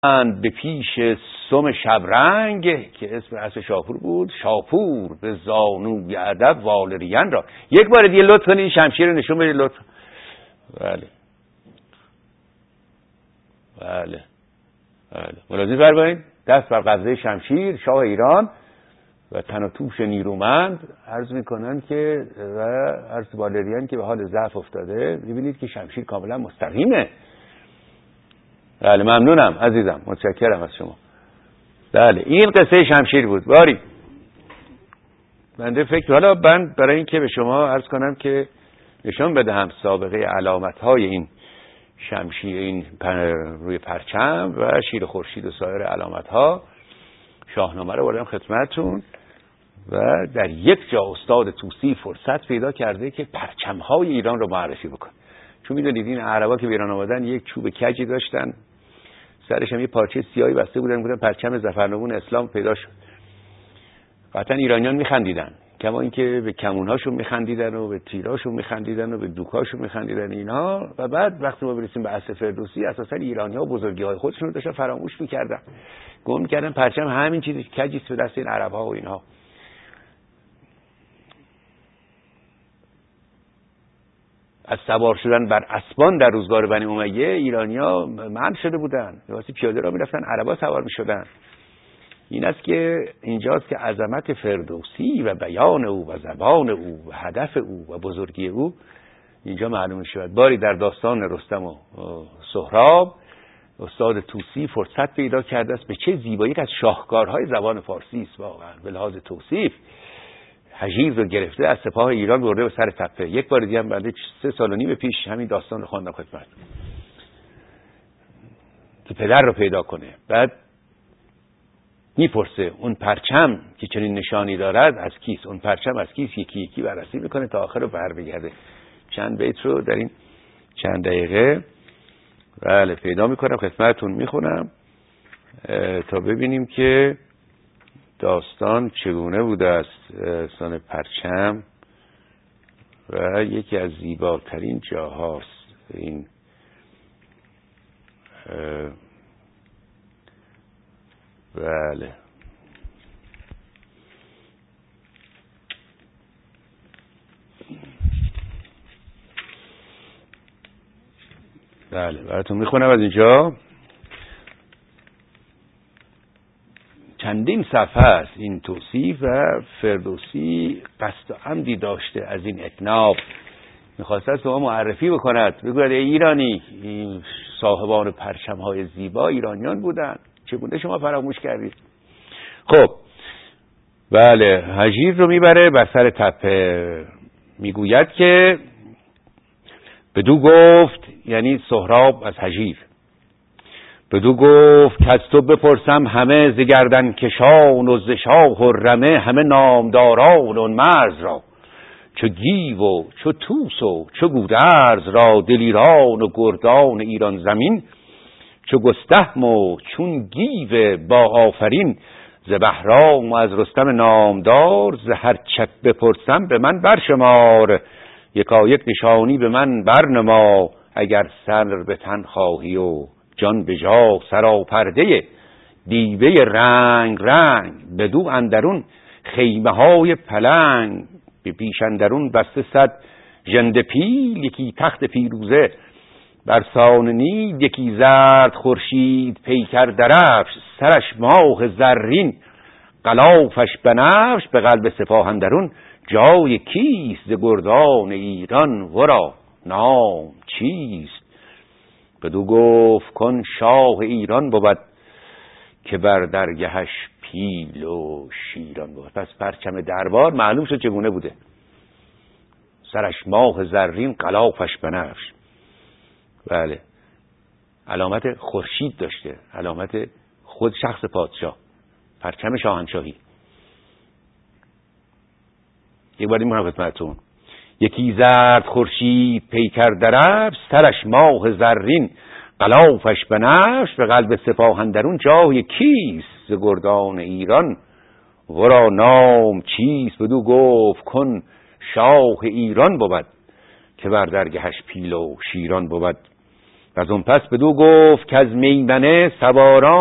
به پیش سم شبرنگ که اسم اسب شاپور بود، شاپور به زانوی ادب والریان را. یک بار دیگه لطف کنید این شمشیر رو نشون بدید لطف. بله بله بله، ملاحظه فرمایید. دست بر قبضه شمشیر شاه ایران و تن و توش نیرومند عرض میکنن که و عرض والریان که به حال ضعف افتاده. میبینید که شمشیر کاملا مستقیمه. بله ممنونم عزیزم، متشکرم از شما. بله این قصه شمشیر بود. باری بنده فکر حالا من برای این که به شما عرض کنم که نشان بدهم سابقه علامت های این شمشیر، این روی پرچم و شیر خورشید و سایر علامت ها، شاهنامه رو بردم خدمتتون و در یک جا استاد طوسی فرصت پیدا کرده که پرچم های ایران رو معرفی بکنه. چون میدونید این عربا که به ایران آمدن یک چوب کجی داشتن، سرش هم یه پارچه سیاهی بسته بودن پرچم ظفرنگون اسلام پیدا شد. قطعا ایرانیان میخندیدن، کما اینکه به کمونهاشون میخندیدن و به تیراشون میخندیدن و به دوکاشون میخندیدن اینا. و بعد وقتی ما برسیم به عصر فردوسی اساسا ایرانی‌ها بزرگی‌های خودشون رو داشتن فراموش میکردن، گم میکردن پرچم همین چیزی کجی است به دست این عرب‌ها و اینها. از سوار شدن بر اسبان در روزگار بنی امیه ایرانی‌ها منع شده بودن، واسه پیاده را میرفتن، عربا سوار میشدن. این است که اینجاست که عظمت فردوسی و بیان او و زبان او و هدف او و بزرگی او اینجا معلوم می‌شود. باری در داستان رستم و سهراب استاد طوسی فرصت پیدا کرده است به چه زیبایی از شاهکارهای زبان فارسی است. واقعا به لحاظ توصیف هژیر رو گرفته از سپاه ایران برده به سر تپه. یک بار دیگه هم بنده 3 سال و نیم پیش همین داستان رو خواندم خدمت که پدر رو پیدا کنه. بعد میپرسه اون پرچم که چنین نشانی دارد از کیست؟ اون پرچم از کیست؟ یکی یکی بررسی میکنه تا آخر رو بر بگرده. چند بیت رو در این چند دقیقه بله پیدا میکنم خدمتتون میخونم تا ببینیم که داستان چگونه بوده است. داستان پرچم و یکی از زیباترین جاهاست این بله بله براتون میخونم از اینجا. چندین صفحه است این توصیف و فردوسی قصد و عمدی داشته از این اتناب میخواسته است به ما معرفی بکند، بگوید ای ایرانی، این صاحبان پرچم های زیبا ایرانیان بودن، چگونه شما فراموش کردید؟ خب بله هژیر رو میبره بر سر تپه، میگوید که بدو گفت، یعنی سهراب از هژیر، بدو گفت که از تو بپرسم همه ز گردن کشان و ز شاه و رمه، همه نامداران اون مرز را، چو گیو و چو توس و چو گودرز را، دلیران و گردان ایران زمین، چو گستهم و چون گیو با آفرین، ز بهرام و از رستم نامدار، ز هر چت بپرسم به من برشمار، یکایک نشانی به من برنما، اگر سر به تن خواهی و جان به جا، سراپرده دیبه رنگ رنگ، بدو اندرون خیمه های پلنگ، به پیش اندرون بسته 100 ژنده پیل، یکی تخت پیروزه برسان نیل، یکی زرد خورشید پیکر درفش، سرش ماه زرین غلافش بنفش، به قلب سپاه اندرون جای کیست؟ ز گردان ایران ورا نام چیست؟ بدو گفت کن شاه ایران بود، که بر درگهش پیل و شیران بود. پس پرچم دربار معلوم شد چگونه بوده، سرش ماه زرین غلافش بنفش. بله علامت خورشید داشته، علامت خود شخص پادشاه، پرچم شاهنشاهی. یک بار میگم خدمتتون، یکی زرد خورشید پیکر درفش، سرش ماه زرین غلافش بنفش، به قلب سپاه اندرون جای کیست؟ ز گردان ایران ورا نام چیست؟ بدو گفت کن شاه ایران بود، که بر درگهش پیل و شیران بود. و از اون پس بدو گفت که از میمنه سواران